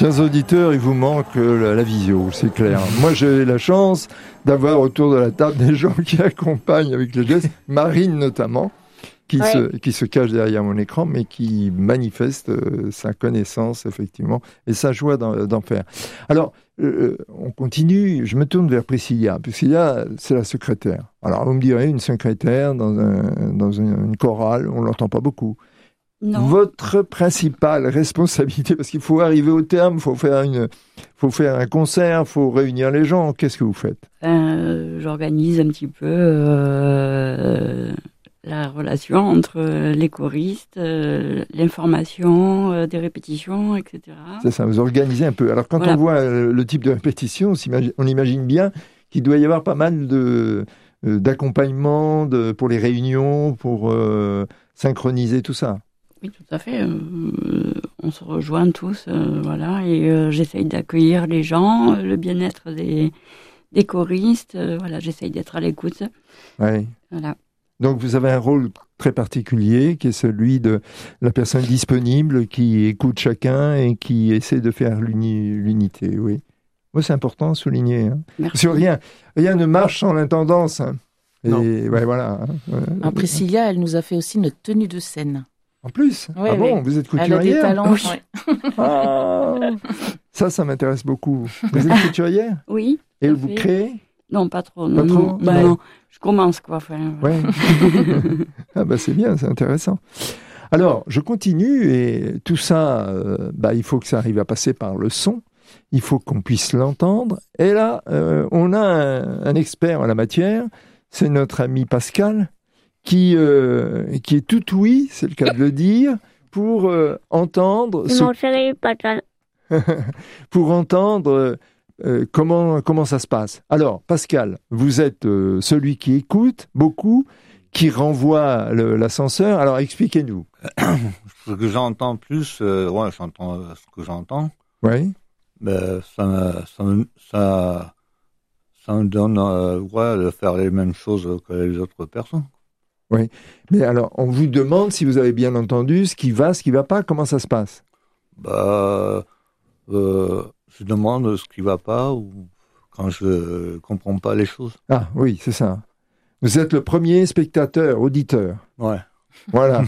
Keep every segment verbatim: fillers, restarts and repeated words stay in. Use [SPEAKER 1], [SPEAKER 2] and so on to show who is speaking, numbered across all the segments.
[SPEAKER 1] Chers auditeurs, il vous manque la, la visio, c'est clair. Moi, j'ai la chance d'avoir autour de la table des gens qui accompagnent avec les gestes, Marine notamment, qui, ouais. se, qui se cache derrière mon écran, mais qui manifeste euh, sa connaissance, effectivement, et sa joie d'en, d'en faire. Alors, euh, on continue, je me tourne vers Priscilla. Priscilla, c'est la secrétaire. Alors, vous me direz, une secrétaire dans, un, dans une, une chorale, on ne l'entend pas beaucoup.
[SPEAKER 2] Non.
[SPEAKER 1] Votre principale responsabilité, parce qu'il faut arriver au terme, il faut faire une, faut faire un concert, il faut réunir les gens. Qu'est-ce que vous faites ?
[SPEAKER 2] euh, J'organise un petit peu euh, la relation entre les choristes, euh, l'information euh, des répétitions, et cetera.
[SPEAKER 1] C'est ça, vous organisez un peu. Alors quand voilà. on voit euh, le type de répétition, on, on imagine bien qu'il doit y avoir pas mal de, euh, d'accompagnement de, pour les réunions, pour euh, synchroniser tout ça.
[SPEAKER 2] Oui, tout à fait. Euh, on se rejoint tous, euh, voilà, et euh, j'essaye d'accueillir les gens, le bien-être des, des choristes, euh, voilà, j'essaye d'être à l'écoute.
[SPEAKER 1] Oui.
[SPEAKER 2] Voilà.
[SPEAKER 1] Donc vous avez un rôle très particulier, qui est celui de la personne disponible, qui écoute chacun et qui essaie de faire l'uni, l'unité, oui. Moi, c'est important à souligner. Hein. Parce que rien, rien ne marche sans l'intendance. Hein. Et ouais, voilà. Hein.
[SPEAKER 3] Alors, Priscilla, elle nous a fait aussi notre tenue de scène.
[SPEAKER 1] En plus,
[SPEAKER 3] oui,
[SPEAKER 1] ah bon,
[SPEAKER 3] oui.
[SPEAKER 1] Vous êtes couturière ?
[SPEAKER 3] Elle a des talents. Oui.
[SPEAKER 1] Ah, ça, ça m'intéresse beaucoup. Vous êtes couturière ?
[SPEAKER 2] Oui.
[SPEAKER 1] Et vous fait. créez ?
[SPEAKER 2] Non, pas trop.
[SPEAKER 1] Pas
[SPEAKER 2] non,
[SPEAKER 1] trop
[SPEAKER 2] non, bah, non. Je commence, quoi. Enfin,
[SPEAKER 1] ouais. Ah bah c'est bien, c'est intéressant. Alors, je continue et tout ça, euh, bah, il faut que ça arrive à passer par le son. Il faut qu'on puisse l'entendre. Et là, euh, on a un, un expert en la matière. C'est notre ami Pascal. Qui, euh, qui est tout oui, c'est le cas de le dire, pour euh, entendre...
[SPEAKER 4] Ce... Mon chéri, Pascal.
[SPEAKER 1] pour entendre euh, comment, comment ça se passe. Alors, Pascal, vous êtes euh, celui qui écoute beaucoup, qui renvoie le, l'ascenseur. Alors, expliquez-nous.
[SPEAKER 5] Ce que j'entends plus, euh, ouais, j'entends ce que j'entends.
[SPEAKER 1] Oui.
[SPEAKER 5] Ben, ça, ça, ça, ça me donne euh, ouais, de faire les mêmes choses que les autres personnes.
[SPEAKER 1] Oui, mais alors, on vous demande si vous avez bien entendu ce qui va, ce qui ne va pas, comment ça se passe ?
[SPEAKER 5] Bah, euh, je demande ce qui ne va pas ou quand je ne comprends pas les choses.
[SPEAKER 1] Ah oui, c'est ça. Vous êtes le premier spectateur, auditeur.
[SPEAKER 5] Ouais.
[SPEAKER 1] Voilà.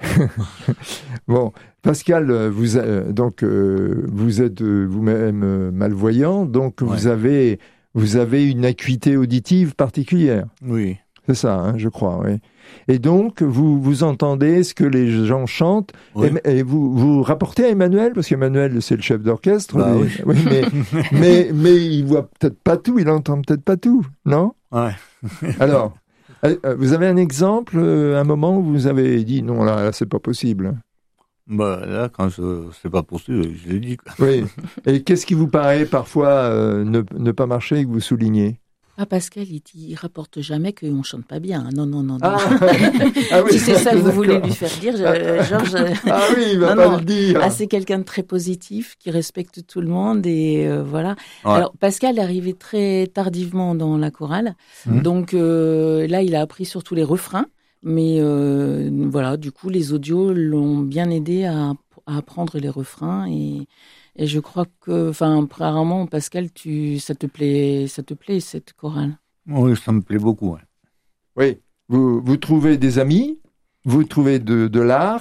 [SPEAKER 1] Bon, Pascal, vous, euh, donc, euh, vous êtes euh, vous-même euh, malvoyant, donc ouais. vous, avez, vous avez une acuité auditive particulière.
[SPEAKER 5] Oui.
[SPEAKER 1] C'est ça, hein, je crois, oui. Et donc, vous, vous entendez ce que les gens chantent, oui. et, et vous, vous rapportez à Emmanuel, parce qu'Emmanuel, c'est le chef d'orchestre,
[SPEAKER 5] bah,
[SPEAKER 1] mais,
[SPEAKER 5] oui.
[SPEAKER 1] oui, mais, mais, mais il voit peut-être pas tout, il entend peut-être pas tout, non ?
[SPEAKER 5] Ouais.
[SPEAKER 1] Alors, vous avez un exemple, un moment où vous avez dit, non, là, là c'est pas possible.
[SPEAKER 5] Bah, là, quand je, c'est pas possible, je l'ai dit. Quoi.
[SPEAKER 1] Oui. Et qu'est-ce qui vous paraît parfois euh, ne, ne pas marcher et que vous soulignez ?
[SPEAKER 3] Ah, Pascal, il, il rapporte jamais qu'on ne chante pas bien. Non, non, non. non.
[SPEAKER 1] Ah, ah oui,
[SPEAKER 3] si c'est ça que vous voulez lui faire dire, je, Georges...
[SPEAKER 1] Ah oui, il va
[SPEAKER 3] non,
[SPEAKER 1] pas
[SPEAKER 3] non.
[SPEAKER 1] le dire.
[SPEAKER 3] Ah, c'est quelqu'un de très positif, qui respecte tout le monde et euh, voilà.
[SPEAKER 5] Ouais.
[SPEAKER 3] Alors, Pascal est arrivé très tardivement dans la chorale. Mmh. Donc euh, là, il a appris surtout les refrains. Mais euh, voilà, du coup, les audios l'ont bien aidé à, à apprendre les refrains et... Et je crois que, enfin, apparemment, Pascal, tu, ça te plaît, ça te plaît cette chorale ?
[SPEAKER 5] Oui, ça me plaît beaucoup. Ouais.
[SPEAKER 1] Oui. Vous, vous trouvez des amis ? Vous trouvez de, de l'art ?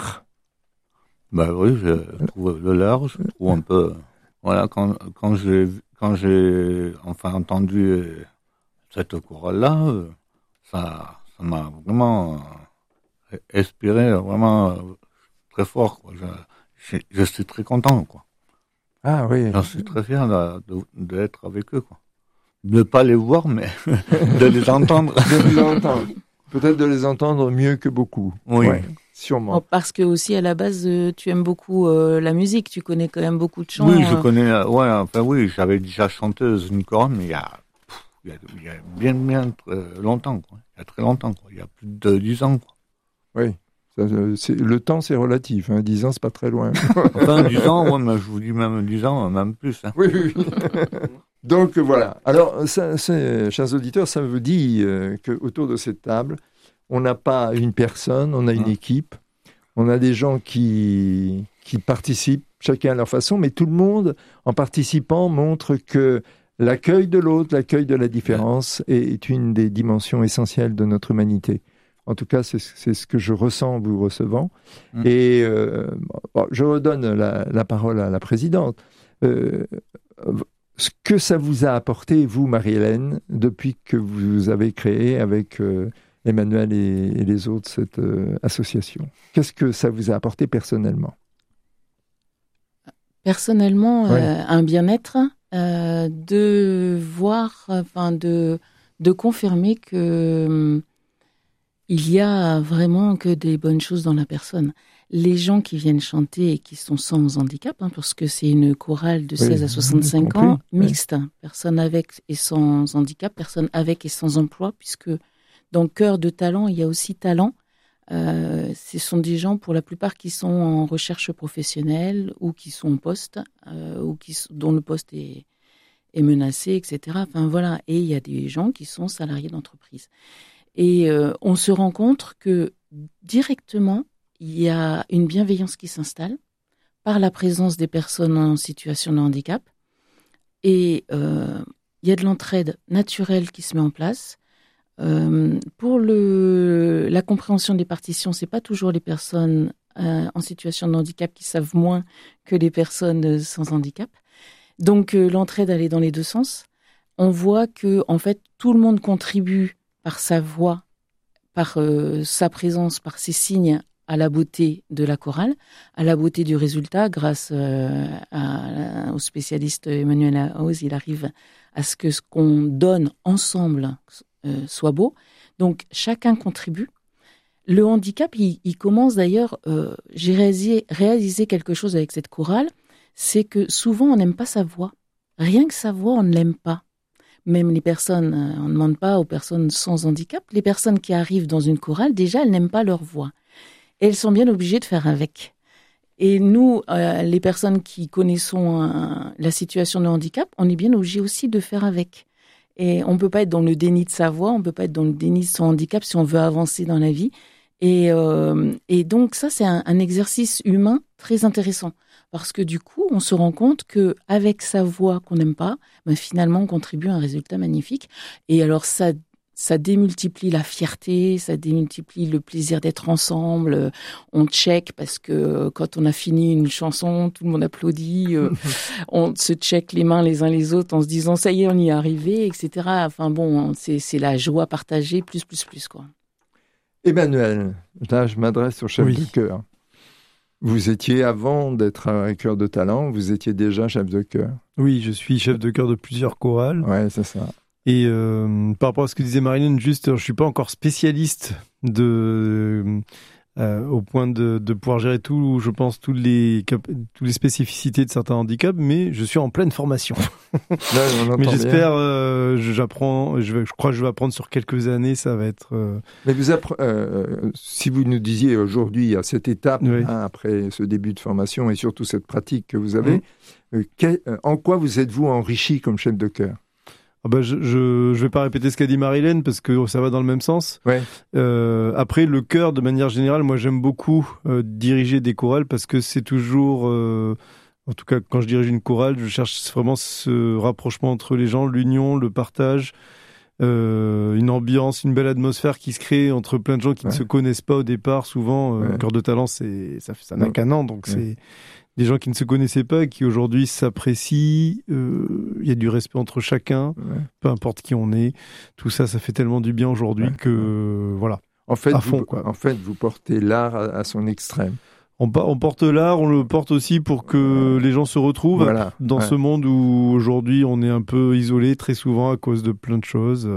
[SPEAKER 5] Ben oui, je trouve de l'art. Je trouve un peu. Voilà, quand, quand j'ai, quand j'ai enfin entendu cette chorale-là, ça, ça m'a vraiment inspiré, vraiment très fort. Quoi. Je, je, je suis très content, quoi.
[SPEAKER 1] Ah oui.
[SPEAKER 5] J'en suis très fier de, de, d'être avec eux, quoi. De ne pas les voir, mais de les entendre.
[SPEAKER 1] De les entendre. Peut-être de les entendre mieux que beaucoup.
[SPEAKER 5] Oui.
[SPEAKER 1] Ouais, sûrement.
[SPEAKER 3] Oh, parce que aussi, à la base, euh, tu aimes beaucoup euh, la musique. Tu connais quand même beaucoup de chants.
[SPEAKER 5] Oui, je
[SPEAKER 3] euh...
[SPEAKER 5] connais. Euh, ouais, enfin oui, j'avais déjà chanté une chorale, mais il y a, pff, il y a, il y a bien, bien euh, longtemps, quoi. Il y a très longtemps, quoi. Il y a plus de dix ans, quoi.
[SPEAKER 1] Oui. C'est, le temps, c'est relatif. Hein. dix ans, c'est pas très loin.
[SPEAKER 5] Enfin, dix ans, ouais, mais je vous dis même dix ans, même plus. Hein.
[SPEAKER 1] Oui, oui, oui. Donc, voilà. Alors, ça, c'est, chers auditeurs, ça vous dit euh, qu'autour de cette table, on n'a pas une personne, on a une équipe. On a des gens qui, qui participent, chacun à leur façon, mais tout le monde, en participant, montre que l'accueil de l'autre, l'accueil de la différence est une des dimensions essentielles de notre humanité. En tout cas, c'est, c'est ce que je ressens en vous recevant. Mmh. Et euh, bon, je redonne la, la parole à la présidente. Euh, ce que ça vous a apporté, vous, Marie-Hélène, depuis que vous avez créé avec euh, Emmanuel et, et les autres cette euh, association? Qu'est-ce que ça vous a apporté personnellement?
[SPEAKER 3] Personnellement, ouais. euh, un bien-être, euh, de voir, enfin de, de confirmer que il y a vraiment que des bonnes choses dans la personne. Les gens qui viennent chanter et qui sont sans handicap, hein, parce que c'est une chorale de seize oui, à soixante-cinq ans, mixte, oui. Personnes avec et sans handicap, personnes avec et sans emploi, puisque dans le cœur de talent, il y a aussi talent. Euh, ce sont des gens, pour la plupart, qui sont en recherche professionnelle ou qui sont en poste, euh, ou qui, dont le poste est, est menacé, et cetera. Enfin, voilà. Et il y a des gens qui sont salariés d'entreprise. Et euh, on se rend compte que directement, il y a une bienveillance qui s'installe par la présence des personnes en situation de handicap. Et euh, il y a de l'entraide naturelle qui se met en place. Euh, pour le, la compréhension des partitions, c'est pas toujours les personnes euh, en situation de handicap qui savent moins que les personnes sans handicap. Donc euh, l'entraide, elle est dans les deux sens. On voit que en fait tout le monde contribue par sa voix, par euh, sa présence, par ses signes à la beauté de la chorale, à la beauté du résultat. Grâce euh, à, au spécialiste Emmanuel Haus, il arrive à ce que ce qu'on donne ensemble Euh, soit beau. Donc, chacun contribue. Le handicap, il, il commence d'ailleurs, euh, j'ai réalisé, réalisé quelque chose avec cette chorale, c'est que souvent, on n'aime pas sa voix. Rien que sa voix, on ne l'aime pas. Même les personnes, euh, on ne demande pas aux personnes sans handicap, les personnes qui arrivent dans une chorale, déjà, elles n'aiment pas leur voix. Et elles sont bien obligées de faire avec. Et nous, euh, les personnes qui connaissons euh, la situation de handicap, on est bien obligés aussi de faire avec. Et on ne peut pas être dans le déni de sa voix, on ne peut pas être dans le déni de son handicap si on veut avancer dans la vie. Et, euh, et donc ça, c'est un, un exercice humain très intéressant. Parce que du coup, on se rend compte qu'avec sa voix qu'on n'aime pas, ben finalement, on contribue à un résultat magnifique. Et alors ça, ça démultiplie la fierté, ça démultiplie le plaisir d'être ensemble. On check parce que quand on a fini une chanson, tout le monde applaudit. On se check les mains les uns les autres en se disant ça y est, on y est arrivé, et cetera. Enfin bon, c'est, c'est la joie partagée, plus, plus, plus, quoi.
[SPEAKER 1] Emmanuel, là je m'adresse au chef
[SPEAKER 4] oui.
[SPEAKER 1] de chœur. Vous étiez, avant d'être un chœur de talent, vous étiez déjà chef de chœur.
[SPEAKER 4] Oui, je suis chef de chœur de plusieurs chorales.
[SPEAKER 1] Ouais, c'est ça.
[SPEAKER 4] Et euh, par rapport à ce que disait Marie-Hélène, juste, je ne suis pas encore spécialiste de, euh, au point de, de pouvoir gérer tout, je pense, toutes les, toutes les spécificités de certains handicaps, mais je suis en pleine formation.
[SPEAKER 1] Là, on
[SPEAKER 4] mais j'espère, euh, j'apprends, je, vais, je crois que je vais apprendre sur quelques années, ça va être... Euh...
[SPEAKER 1] Mais vous appre- euh, si vous nous disiez aujourd'hui, à cette étape,
[SPEAKER 4] oui.
[SPEAKER 1] hein, après ce début de formation et surtout cette pratique que vous avez, mmh. euh, quel, euh, en quoi vous êtes-vous enrichi comme chef de chœur?
[SPEAKER 4] Ah bah je, je je vais pas répéter ce qu'a dit Marie-Hélène parce que ça va dans le même sens.
[SPEAKER 1] Ouais.
[SPEAKER 4] Euh, après le chœur, de manière générale, moi j'aime beaucoup euh, diriger des chorales parce que c'est toujours, euh, en tout cas quand je dirige une chorale, je cherche vraiment ce rapprochement entre les gens, l'union, le partage, euh, une ambiance, une belle atmosphère qui se crée entre plein de gens qui ouais. ne se connaissent pas au départ. Souvent, euh, ouais. Chœur de talent, c'est ça, ça n'a ouais. qu'un an, donc ouais. c'est des gens qui ne se connaissaient pas et qui aujourd'hui s'apprécient. Il euh, y a du respect entre chacun, ouais. peu importe qui on est. Tout ça, ça fait tellement du bien aujourd'hui ouais. que euh, voilà.
[SPEAKER 1] En fait,
[SPEAKER 4] à fond,
[SPEAKER 1] vous,
[SPEAKER 4] quoi.
[SPEAKER 1] En fait, vous portez l'art à, à son extrême.
[SPEAKER 4] On, on porte l'art, on le porte aussi pour que les gens se retrouvent voilà. dans ouais. ce monde où aujourd'hui on est un peu isolé très souvent à cause de plein de choses.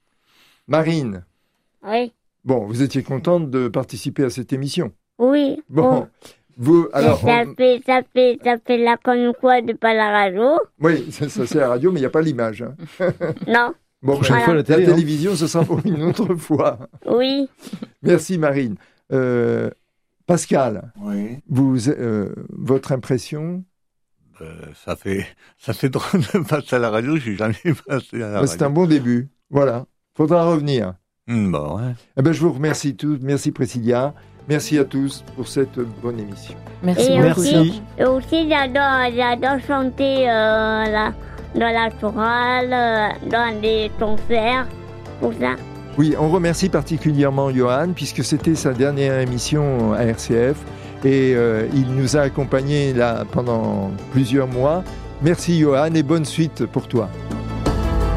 [SPEAKER 1] Marine.
[SPEAKER 6] Oui.
[SPEAKER 1] Bon, vous étiez contente de participer à cette émission.
[SPEAKER 6] Oui.
[SPEAKER 1] Bon. Oh. Vous, alors,
[SPEAKER 6] ça,
[SPEAKER 1] on...
[SPEAKER 6] fait, ça, fait, ça fait là comme quoi de pas la radio.
[SPEAKER 1] Oui, ça, ça c'est la radio, mais il n'y a pas l'image. Hein.
[SPEAKER 6] Non.
[SPEAKER 1] Bon,
[SPEAKER 4] prochaine
[SPEAKER 1] voilà.
[SPEAKER 4] fois la, télé,
[SPEAKER 1] la télévision, hein. Ce sera pour une autre fois.
[SPEAKER 6] Oui.
[SPEAKER 1] Merci Marine. Euh, Pascal,
[SPEAKER 5] oui.
[SPEAKER 1] vous, euh, votre impression?
[SPEAKER 5] euh, Ça fait ça fait drôle de passer à la radio, je n'ai jamais passé à la
[SPEAKER 1] bah,
[SPEAKER 5] radio.
[SPEAKER 1] C'est un bon début, voilà. Faudra revenir.
[SPEAKER 5] Mmh, bon, ouais.
[SPEAKER 1] Eh ben, je vous remercie tous, merci Priscilla. Merci à tous pour cette bonne émission.
[SPEAKER 3] Merci
[SPEAKER 6] Et
[SPEAKER 3] beaucoup.
[SPEAKER 6] aussi, et aussi j'adore, j'adore chanter euh, la- dans la chorale, euh, dans les concerts, tout ça.
[SPEAKER 1] Oui, on remercie particulièrement Johan, puisque c'était sa dernière émission à R C F, et euh, il nous a accompagnés là pendant plusieurs mois. Merci Johan, et bonne suite pour toi.